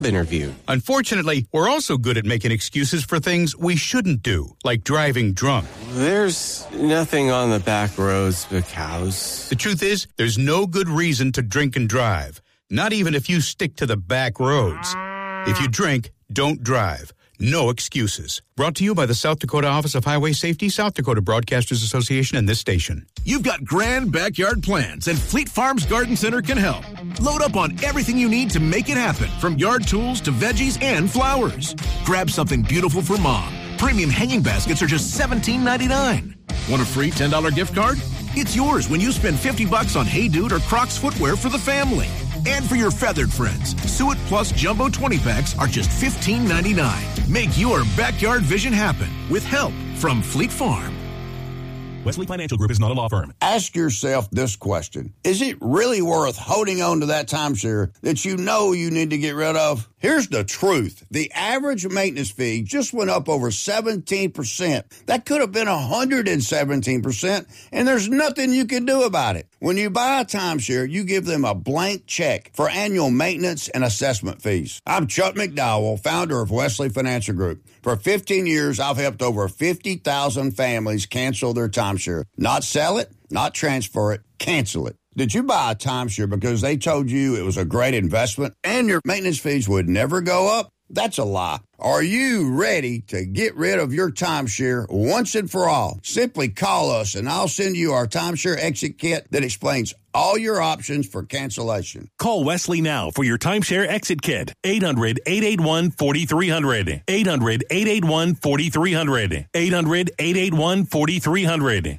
interview. Unfortunately, we're also good at making excuses for things we shouldn't do, like driving drunk. There's nothing on the back roads but cows. The truth is, there's no good reason to drink and drive, not even if you stick to the back roads. If you drink, don't drive. No excuses. Brought to you by the South Dakota Office of Highway Safety, South Dakota Broadcasters Association, and this station. You've got grand backyard plans, and Fleet Farms Garden Center can help. Load up on everything you need to make it happen, from yard tools to veggies and flowers. Grab something beautiful for mom. Premium hanging baskets are just $17.99. Want a free $10 gift card? It's yours when you spend $50 on Hey Dude or Crocs footwear for the family. And for your feathered friends, Suet Plus Jumbo 20-packs are just $15.99. Make your backyard vision happen with help from Fleet Farm. Wesley Financial Group is not a law firm. Ask yourself this question. Is it really worth holding on to that timeshare that you know you need to get rid of? Here's the truth. The average maintenance fee just went up over 17%. That could have been 117%, and there's nothing you can do about it. When you buy a timeshare, you give them a blank check for annual maintenance and assessment fees. I'm Chuck McDowell, founder of Wesley Financial Group. For 15 years, I've helped over 50,000 families cancel their timeshare. Not sell it, not transfer it, cancel it. Did you buy a timeshare because they told you it was a great investment and your maintenance fees would never go up? That's a lie. Are you ready to get rid of your timeshare once and for all? Simply call us and I'll send you our timeshare exit kit that explains all your options for cancellation. Call Wesley now for your timeshare exit kit. 800-881-4300. 800-881-4300. 800-881-4300.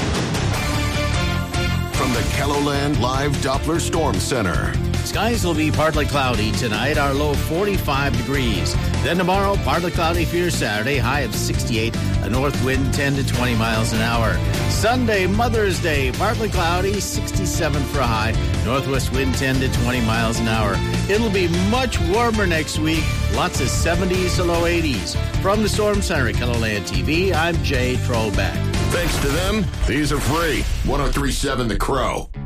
From the KELOLAND Live Doppler Storm Center. Skies will be partly cloudy tonight, our low 45 degrees. Then tomorrow, partly cloudy for your Saturday, high of 68, a north wind 10 to 20 miles an hour. Sunday, Mother's Day, partly cloudy, 67 for a high, northwest wind 10 to 20 miles an hour. It'll be much warmer next week, lots of 70s to low 80s. From the Storm Center at KELOLAND TV, I'm Jay Trollback. Thanks to them, these are free. 103.7 The Crow.